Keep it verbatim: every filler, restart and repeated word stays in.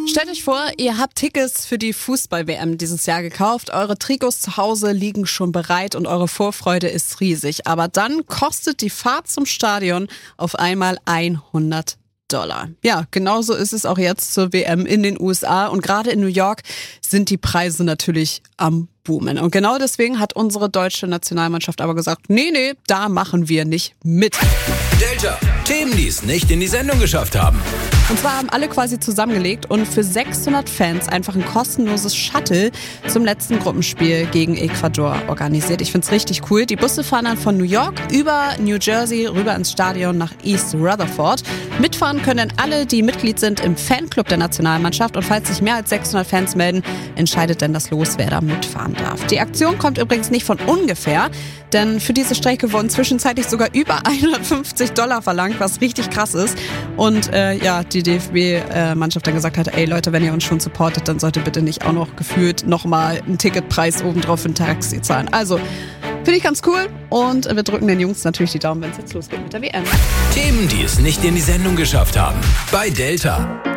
Stellt euch vor, ihr habt Tickets für die Fußball-W M dieses Jahr gekauft. Eure Trikots zu Hause liegen schon bereit und eure Vorfreude ist riesig. Aber dann kostet die Fahrt zum Stadion auf einmal hundert Dollar. Ja, genauso ist es auch jetzt zur W M in den U S A. Und gerade in New York sind die Preise natürlich am boomen. Und genau deswegen hat unsere deutsche Nationalmannschaft aber gesagt, nee, nee, da machen wir nicht mit. Delta, Themen, die es nicht in die Sendung geschafft haben. Und zwar haben alle quasi zusammengelegt und für sechshundert Fans einfach ein kostenloses Shuttle zum letzten Gruppenspiel gegen Ecuador organisiert. Ich find's richtig cool. Die Busse fahren dann von New York über New Jersey rüber ins Stadion nach East Rutherford. Mitfahren können alle, die Mitglied sind im Fanclub der Nationalmannschaft. Und falls sich mehr als sechshundert Fans melden, entscheidet dann das Los, wer da mitfahren darf. Die Aktion kommt übrigens nicht von ungefähr, denn für diese Strecke wurden zwischenzeitlich sogar über hundertfünfzig Dollar verlangt, was richtig krass ist. Und äh, ja, die D F B-Mannschaft dann gesagt hat, ey Leute, wenn ihr uns schon supportet, dann sollt ihr bitte nicht auch noch gefühlt nochmal einen Ticketpreis obendrauf für ein Taxi zahlen. Also, finde ich ganz cool und wir drücken den Jungs natürlich die Daumen, wenn es jetzt losgeht mit der W M. Themen, die es nicht in die Sendung geschafft haben. Bei Delta.